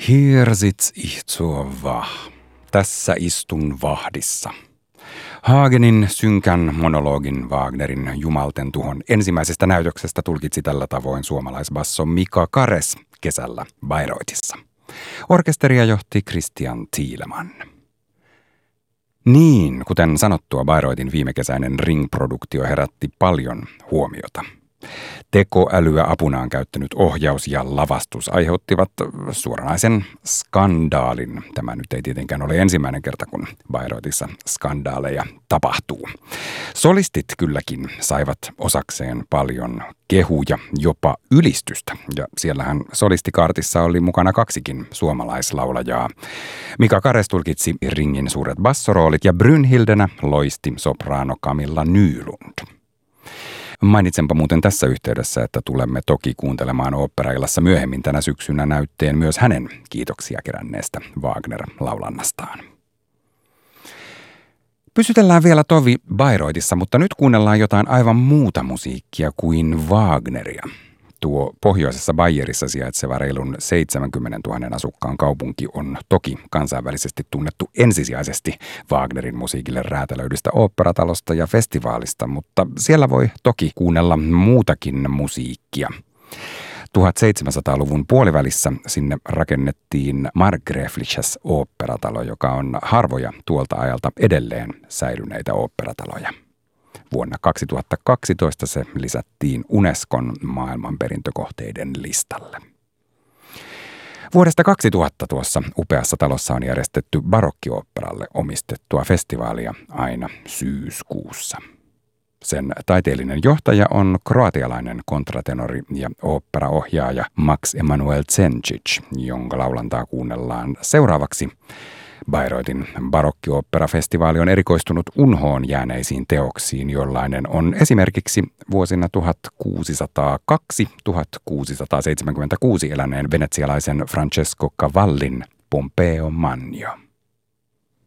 Hier sitz ich zur Wach. Tässä istun vahdissa. Hagenin synkän monologin Wagnerin Jumalten tuhon ensimmäisestä näytöksestä tulkitsi tällä tavoin suomalaisbasso Mika Kares kesällä Bayreuthissa. Orkesteria johti Christian Thielemann. Niin, kuten sanottua, Bayreutin viimekesäinen Ring-produktio herätti paljon huomiota. Tekoälyä apunaan käyttänyt ohjaus ja lavastus aiheuttivat suoranaisen skandaalin. Tämä nyt ei tietenkään ole ensimmäinen kerta, kun Bayreuthissa skandaaleja tapahtuu. Solistit kylläkin saivat osakseen paljon kehuja, jopa ylistystä. Ja siellähän solistikaartissa oli mukana kaksikin suomalaislaulajaa. Mika Kares tulkitsi Ringin suuret bassoroolit ja Brynhildenä loisti sopraano Camilla Nylund. Mainitsenpa muuten tässä yhteydessä, että tulemme toki kuuntelemaan oopperaillassa myöhemmin tänä syksynä näytteen myös hänen kiitoksia keränneestä Wagner-laulannastaan. Pysytellään vielä tovi Bayreuthissa, mutta nyt kuunnellaan jotain aivan muuta musiikkia kuin Wagneria. Tuo pohjoisessa Bayerissa sijaitseva reilun 70 000 asukkaan kaupunki on toki kansainvälisesti tunnettu ensisijaisesti Wagnerin musiikille räätälöidystä oopperatalosta ja festivaalista, mutta siellä voi toki kuunnella muutakin musiikkia. 1700-luvun puolivälissä sinne rakennettiin Markgräfliches oopperatalo, joka on harvoja tuolta ajalta edelleen säilyneitä oopperataloja. Vuonna 2012 se lisättiin Unescon maailmanperintökohteiden listalle. Vuodesta 2000 tuossa upeassa talossa on järjestetty barokkiooperalle omistettua festivaalia aina syyskuussa. Sen taiteellinen johtaja on kroatialainen kontratenori ja oopperaohjaaja Max Emanuel Zenčić, jonka laulantaa kuunnellaan seuraavaksi. Bayreutin barokkioopperafestivaali on erikoistunut unhoon jääneisiin teoksiin, jollainen on esimerkiksi vuosina 1602-1676 eläneen venetsialaisen Francesco Cavallin Pompeo Magno.